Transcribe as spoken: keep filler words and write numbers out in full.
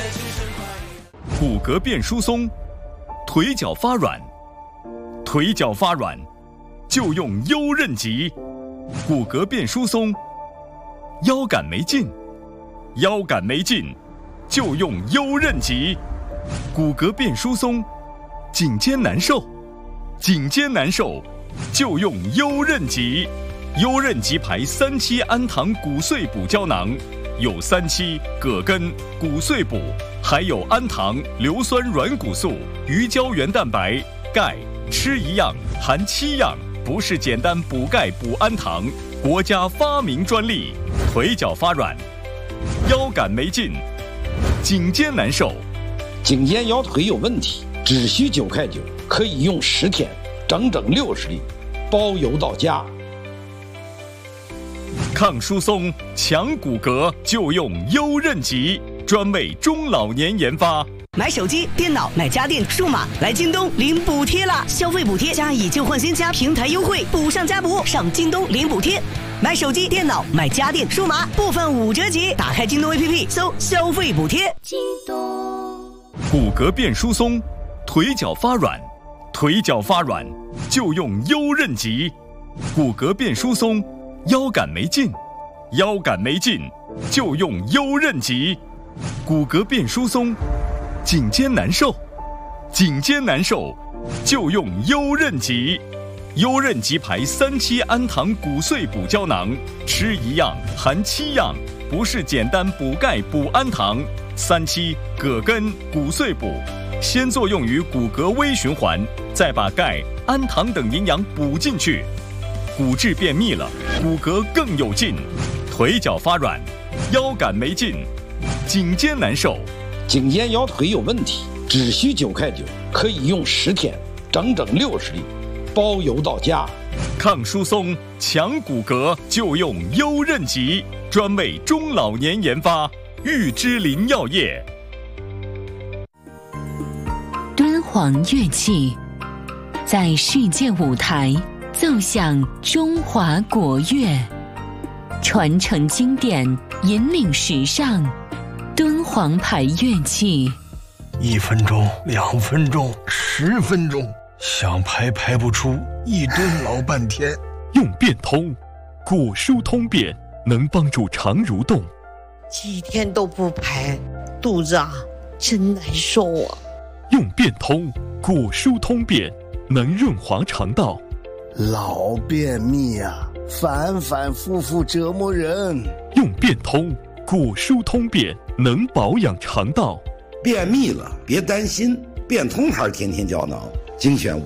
骨骼变疏松，腿脚发软，腿脚发软就用优韧极。骨骼变疏松，腰杆没劲，腰杆没劲就用优韧极。骨骼变疏松，颈肩难受，颈肩难受就用优韧极。优韧极牌三七氨糖骨碎补胶囊，有三七、葛根、骨碎补，还有氨糖、硫酸软骨素、鱼胶原蛋白、钙，吃一样含七样，不是简单补钙补氨糖，国家发明专利。腿脚发软，腰杆没劲，颈肩难受， 颈肩腰腿有问题，只需九块九，可以用十天，整整六十粒，包邮到家。 抗疏松、强骨骼就用优韧极，专为中老年研发。 买手机、电脑、买家电、数码，来京东领补贴啦！消费补贴加以旧换新加平台优惠，补上加补，上京东领补贴。买手机、电脑、买家电、数码，部分五折起。打开京东 A P P 搜消费补贴。京东。 骨骼变疏松，腿脚发软，腿脚发软就用优韧极。骨骼变疏松，腰杆没劲，腰杆没劲就用优韧极。骨骼变疏松，颈肩难受，颈肩难受就用优韧极。优韧极牌三七氨糖骨碎补胶囊，吃一样含七样，不是简单补钙补氨糖。三七、葛根、骨碎补，先作用于骨骼微循环，再把钙、氨糖等营养补进去。骨质变密了，骨骼更有劲。腿脚发软，腰杆没劲，颈肩难受， 颈肩腰腿有问题，只需九块九，可以用十天，整整六十粒，包邮到家。 抗疏松、强骨骼就用优韧极，专为中老年研发。玉芝林药业。 敦煌乐器在世界舞台奏响中华国乐，传承经典，引领时尚。敦煌牌乐器， 一分钟、两分钟、十分钟，想排排不出，一蹲老半天。 用变通，骨疏通便，能帮助肠蠕动。 几天都不排，肚子啊真难受啊。 用变通，骨疏通便，能润滑肠道。 老便秘啊，反反复复折磨人。 用变通，骨疏通便，能保养肠道。 便秘了别担心，变通牌天天胶囊精选